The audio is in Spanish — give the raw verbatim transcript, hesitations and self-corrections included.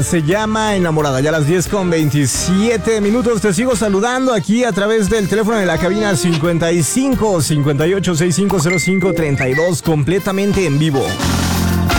Se llama Enamorada, ya a las diez con veintisiete minutos. Te sigo saludando aquí a través del teléfono de la cabina cincuenta y cinco, cincuenta y ocho, sesenta y cinco cero cinco, treinta y dos, completamente en vivo.